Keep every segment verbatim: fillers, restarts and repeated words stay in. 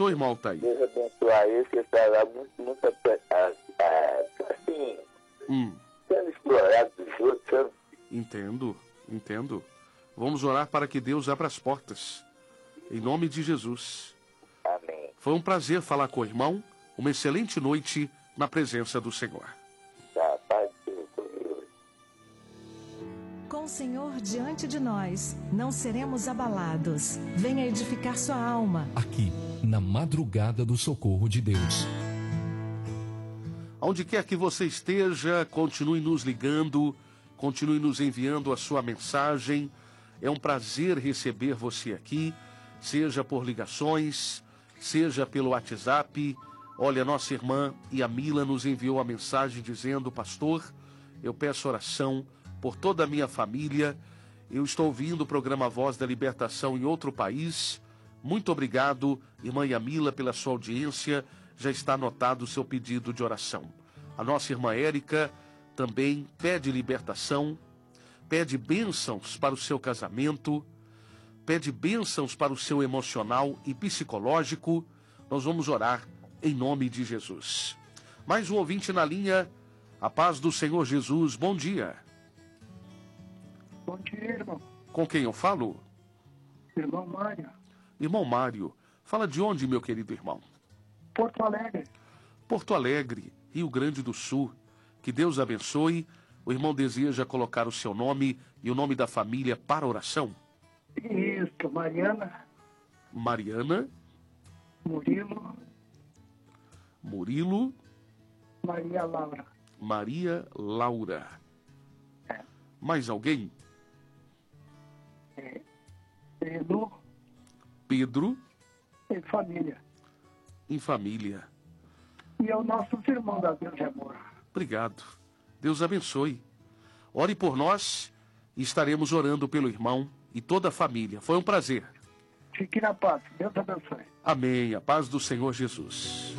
abençoe, irmão Altair. Deus abençoar ele, que está lá muito, muito assim, Hum. sendo explorado dos outros, sabe? Entendo, entendo. Vamos orar para que Deus abra as portas. Em nome de Jesus. Amém. Foi um prazer falar com o irmão. Uma excelente noite na presença do Senhor. Tá, paz de Deus, com Deus. Com o Senhor diante de nós, não seremos abalados. Venha edificar sua alma. Aqui, na madrugada do socorro de Deus. Onde quer que você esteja, continue nos ligando, continue nos enviando a sua mensagem. É um prazer receber você aqui, seja por ligações, seja pelo WhatsApp. Olha, nossa irmã Yamila nos enviou a mensagem dizendo: pastor, eu peço oração por toda a minha família. Eu estou ouvindo o programa Voz da Libertação em outro país. Muito obrigado, irmã Yamila, pela sua audiência. Já está anotado o seu pedido de oração. A nossa irmã Érica também pede libertação, pede bênçãos para o seu casamento, pede bênçãos para o seu emocional e psicológico. Nós vamos orar em nome de Jesus. Mais um ouvinte na linha. A paz do Senhor Jesus. Bom dia. Bom dia, irmão. Com quem eu falo? Irmão Mário. Irmão Mário. Fala de onde, meu querido irmão? Porto Alegre. Porto Alegre, Rio Grande do Sul. Que Deus abençoe. O irmão deseja colocar o seu nome e o nome da família para oração? Isso, Mariana. Mariana. Murilo. Murilo. Maria Laura. Maria Laura. É. Mais alguém? É. Pedro. Pedro. E família. Em família. E é o nosso irmão da Deus de Amor. Obrigado. Deus abençoe. Ore por nós e estaremos orando pelo irmão e toda a família. Foi um prazer. Fique na paz. Deus abençoe. Amém. A paz do Senhor Jesus.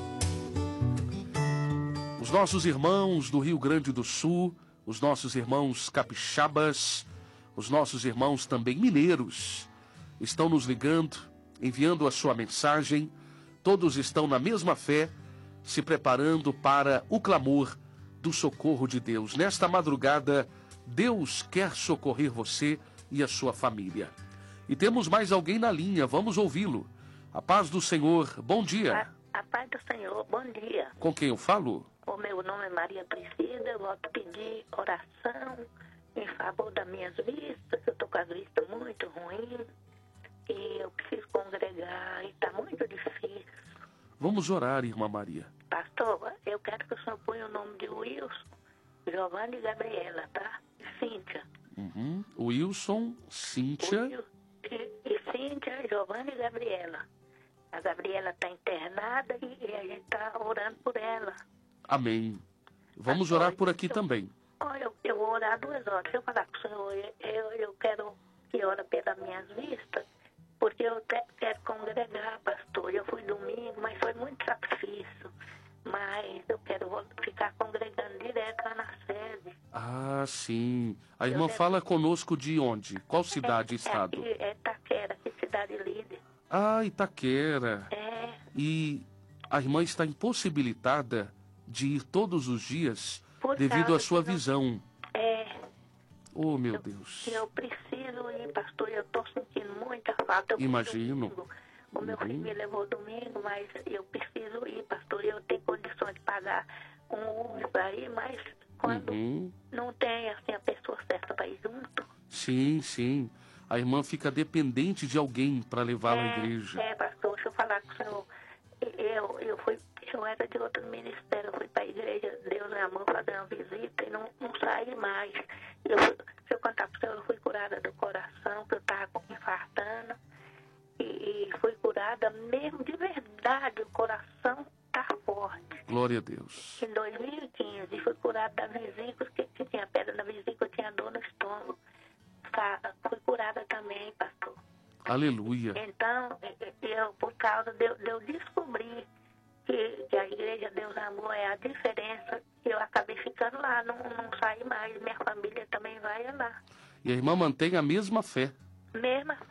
Os nossos irmãos do Rio Grande do Sul, os nossos irmãos capixabas, os nossos irmãos também mineiros, estão nos ligando, enviando a sua mensagem. Todos estão na mesma fé, se preparando para o clamor do socorro de Deus. Nesta madrugada, Deus quer socorrer você e a sua família. E temos mais alguém na linha, vamos ouvi-lo. A paz do Senhor, bom dia. A, a paz do Senhor, bom dia. Com quem eu falo? O meu nome é Maria Priscila, eu vou pedir oração em favor das minhas vistas, eu estou com as vistas muito ruins e eu preciso congregar e está muito difícil. Vamos orar, irmã Maria. Pastor, eu quero que o senhor ponha o nome de Wilson, Giovanni e Gabriela, tá? E Cíntia. Uhum. Wilson, Cíntia. Wil, e, e Cíntia, Giovanni e Gabriela. A Gabriela está internada e, e a gente está orando por ela. Amém. Vamos Pastor, orar por aqui eu, também. Olha, eu, eu vou orar duas horas. Deixa eu falar com o senhor. Eu, eu quero que ore pelas minhas vistas, porque eu te, quero congregar, pastor. Eu fui domingo, mas foi muito sacrifício. Mas eu quero ficar congregando direto lá na sede. Ah, sim. A irmã Eu fala conosco de onde? Qual cidade e é, estado? É, aqui, é Itaquera, que cidade líder. Ah, Itaquera. É. E a irmã está impossibilitada de ir todos os dias Por devido causa à sua que não- visão. É. Oh, meu eu, Deus. Eu preciso ir, pastor. Eu estou sentindo muita falta. Eu fui Imagino. domingo. O meu Uhum. filho me levou domingo, mas eu preciso ir, pastor. Eu tenho condições de pagar um Uber para ir, mas quando Uhum. não tem assim, a pessoa certa para ir junto. Sim, sim. A irmã fica dependente de alguém para levá-la à é, igreja. É, pastor, deixa eu falar com o senhor. Eu, eu, fui, eu era de outro ministério, eu fui para a igreja Deus é Amor fazer uma visita e não, não saí mais. Eu, se eu contar para o senhor, eu fui curada do coração, que eu estava infartando. E, e fui curada mesmo de verdade, o coração está forte. Glória a Deus. Em dois mil e quinze, fui curada da vesícula, que, que tinha pedra na vesícula, tinha dor no estômago. Tá, fui curada também, pastor. Aleluia. Então, eu, por causa de, de eu descobrir que, que a igreja Deus Amor é a diferença, eu acabei ficando lá, não, não saí mais. Minha família também vai lá. E a irmã mantém a mesma fé. Mesma fé.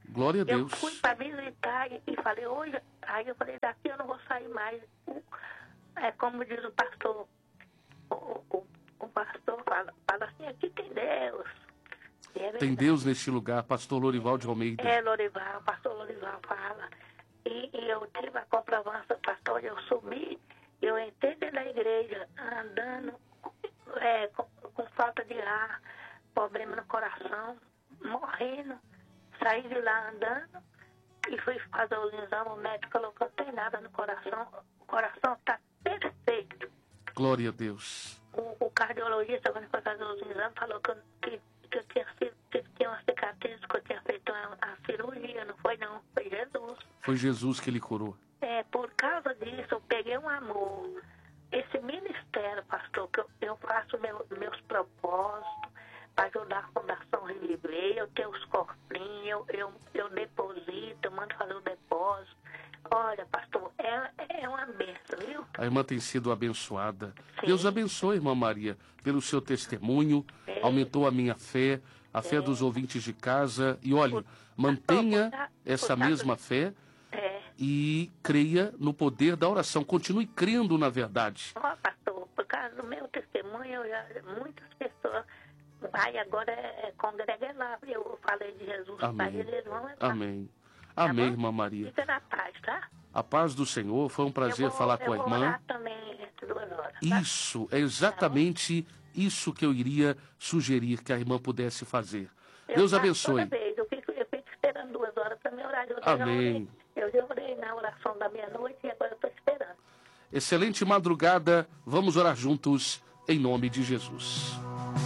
Glória a Eu Deus. fui para visitar e, e falei, hoje, aí eu falei, daqui eu não vou sair mais. É como diz o pastor, o, o, o pastor fala, fala assim, aqui tem Deus. E é Tem verdade. Deus neste lugar, pastor Lorival de Almeida. É, Lorival, o pastor Lorival fala. E, e eu tive a comprovação, pastor, eu subi, eu entrei dentro da igreja, andando, é, com, com falta de ar, problema no coração, morrendo. Saí de lá andando e fui fazer o exame, o médico falou que não tem nada no coração, o coração está perfeito. Glória a Deus. O, o cardiologista, quando foi fazer os exames, falou que, eu- que, que eu tinha, sido- que tinha uma cicatriz, que eu tinha feito a, a cirurgia, não foi não, foi Jesus. Foi Jesus que lhe curou. É, por causa disso, eu peguei um amor. Esse ministério, pastor, que eu, eu faço meu, meus propósitos para ajudar a Fundação Reviver, eu tenho os cofrinhos, eu, eu, eu deposito, eu mando fazer o depósito. Olha, pastor, é, é uma benção, viu? A irmã tem sido abençoada. Sim. Deus abençoe, irmã Maria, pelo seu testemunho. Sim. Aumentou a minha fé, a fé dos ouvintes de casa. E olhe, mantenha por- essa por- mesma fé É. e creia no poder da oração. Continue crendo na verdade. Ó, pastor, por causa do meu testemunho, eu já, muitas pessoas. Vai, agora é, é congrega lá. Eu falei de Jesus para Amém. eles, vão lá. Amém. Tá Amém, bom? irmã Maria. Fica na paz, tá? A paz do Senhor. Foi um prazer Eu vou- falar com a eu vou irmã. orar também entre duas horas, tá? Isso, é exatamente isso que eu iria sugerir que a irmã pudesse fazer. Eu Deus faço abençoe. Toda vez. Eu fico, eu fico esperando duas horas para me orar. Eu já Amém. orei- Eu já orei na oração da meia-noite e agora eu estou esperando. Excelente madrugada. Vamos orar juntos em nome de Jesus.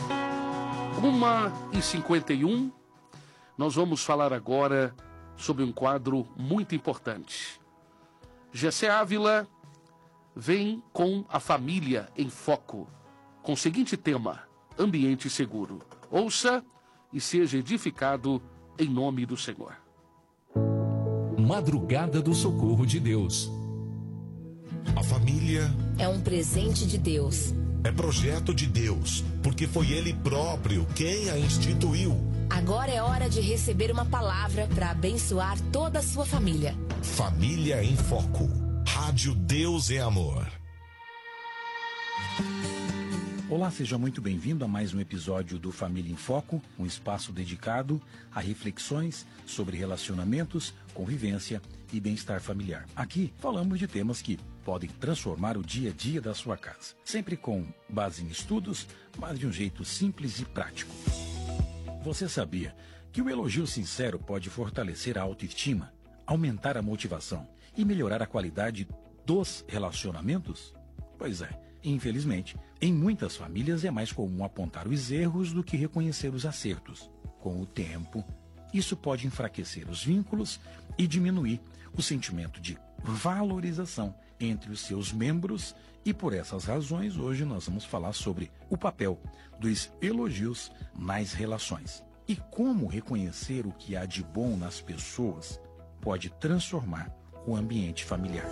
uma e cinquenta e um. Nós vamos falar agora sobre um quadro muito importante. Gessé Ávila vem com a família em foco, com o seguinte tema: ambiente seguro. Ouça e seja edificado em nome do Senhor. Madrugada do Socorro de Deus. A família É um presente de Deus. é projeto de Deus, porque foi Ele próprio quem a instituiu. Agora é hora de receber uma palavra para abençoar toda a sua família. Família em Foco. Rádio Deus é Amor. Olá, seja muito bem-vindo a mais um episódio do Família em Foco, um espaço dedicado a reflexões sobre relacionamentos, convivência e bem-estar familiar. Aqui falamos de temas que podem transformar o dia a dia da sua casa, sempre com base em estudos, mas de um jeito simples e prático. Você sabia que o elogio sincero pode fortalecer a autoestima, aumentar a motivação e melhorar a qualidade dos relacionamentos? Pois é, infelizmente, em muitas famílias é mais comum apontar os erros do que reconhecer os acertos. Com o tempo, isso pode enfraquecer os vínculos e diminuir o sentimento de valorização entre os seus membros, e por essas razões hoje nós vamos falar sobre o papel dos elogios nas relações e como reconhecer o que há de bom nas pessoas pode transformar o ambiente familiar.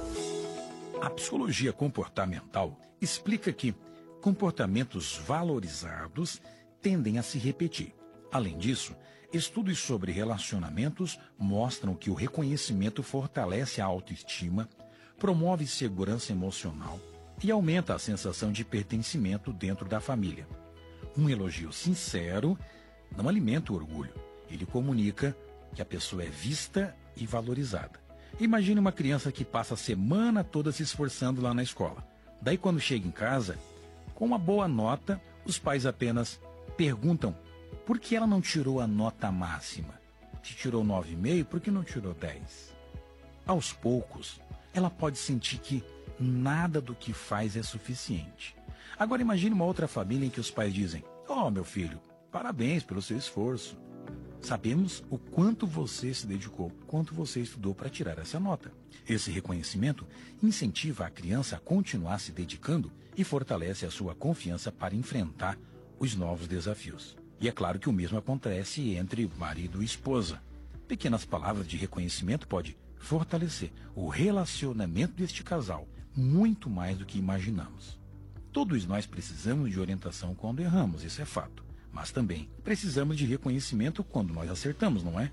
A psicologia comportamental explica que comportamentos valorizados tendem a se repetir. Além disso, estudos sobre relacionamentos mostram que o reconhecimento fortalece a autoestima, promove segurança emocional e aumenta a sensação de pertencimento dentro da família. Um elogio sincero não alimenta o orgulho, ele comunica que a pessoa é vista e valorizada. Imagine uma criança que passa a semana toda se esforçando lá na escola. Daí, quando chega em casa, com uma boa nota, os pais apenas perguntam por que ela não tirou a nota máxima. Se tirou nove vírgula cinco, por que não tirou dez? Aos poucos, ela pode sentir que nada do que faz é suficiente. Agora imagine uma outra família em que os pais dizem: "Oh, meu filho, parabéns pelo seu esforço. Sabemos o quanto você se dedicou, quanto você estudou para tirar essa nota." Esse reconhecimento incentiva a criança a continuar se dedicando e fortalece a sua confiança para enfrentar os novos desafios. E é claro que o mesmo acontece entre marido e esposa. Pequenas palavras de reconhecimento podem fortalecer o relacionamento deste casal muito mais do que imaginamos. Todos nós precisamos de orientação quando erramos, isso é fato. Mas também precisamos de reconhecimento quando nós acertamos, não é?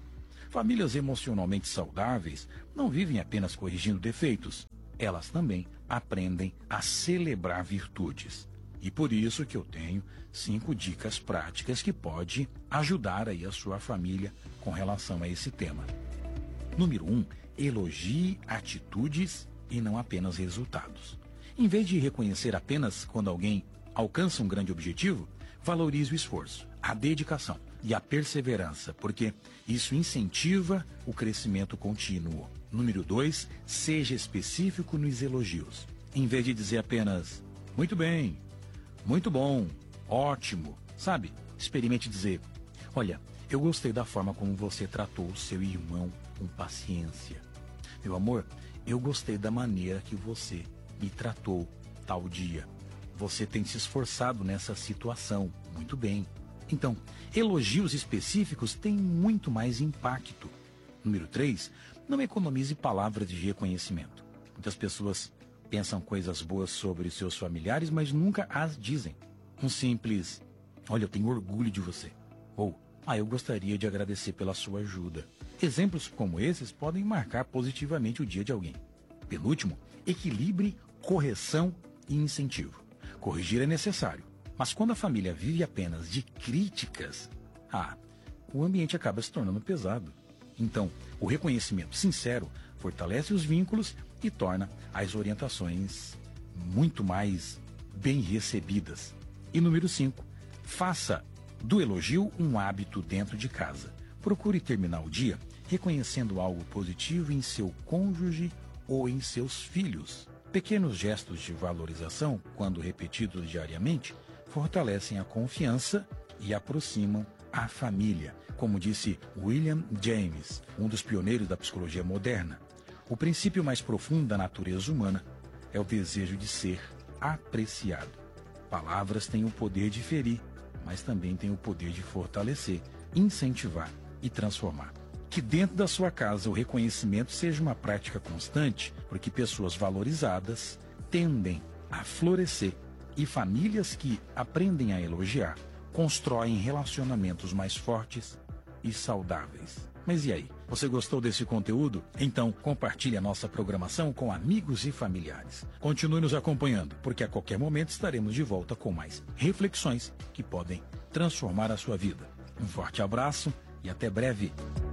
Famílias emocionalmente saudáveis não vivem apenas corrigindo defeitos, elas também aprendem a celebrar virtudes. E por isso que eu tenho cinco dicas práticas que pode ajudar aí a sua família com relação a esse tema. Número um, elogie atitudes e não apenas resultados. Em vez de reconhecer apenas quando alguém alcança um grande objetivo, valorize o esforço, a dedicação e a perseverança, porque isso incentiva o crescimento contínuo. Número dois, seja específico nos elogios. Em vez de dizer apenas, muito bem, muito bom, ótimo, sabe? Experimente dizer, olha, eu gostei da forma como você tratou o seu irmão com paciência. Meu amor, eu gostei da maneira que você me tratou tal dia. Você tem se esforçado nessa situação, muito bem. Então, elogios específicos têm muito mais impacto. Número três, não economize palavras de reconhecimento. Muitas pessoas pensam coisas boas sobre seus familiares, mas nunca as dizem. Um simples, olha, eu tenho orgulho de você. Ou, ah, eu gostaria de agradecer pela sua ajuda. Exemplos como esses podem marcar positivamente o dia de alguém. Penúltimo, equilibre correção e incentivo. Corrigir é necessário, mas quando a família vive apenas de críticas, ah, o ambiente acaba se tornando pesado. Então, o reconhecimento sincero fortalece os vínculos e torna as orientações muito mais bem recebidas. E número cinco, faça do elogio um hábito dentro de casa. Procure terminar o dia reconhecendo algo positivo em seu cônjuge ou em seus filhos. Pequenos gestos de valorização, quando repetidos diariamente, fortalecem a confiança e aproximam a família. Como disse William James, um dos pioneiros da psicologia moderna, o princípio mais profundo da natureza humana é o desejo de ser apreciado. Palavras têm o poder de ferir, mas também têm o poder de fortalecer, incentivar e transformar. Que dentro da sua casa o reconhecimento seja uma prática constante, porque pessoas valorizadas tendem a florescer e famílias que aprendem a elogiar constroem relacionamentos mais fortes e saudáveis. Mas e aí? Você gostou desse conteúdo? Então compartilhe a nossa programação com amigos e familiares. Continue nos acompanhando, porque a qualquer momento estaremos de volta com mais reflexões que podem transformar a sua vida. Um forte abraço e até breve.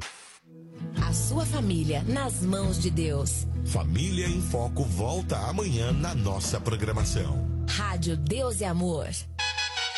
A sua família nas mãos de Deus. Família em Foco volta amanhã na nossa programação. Rádio Deus e Amor.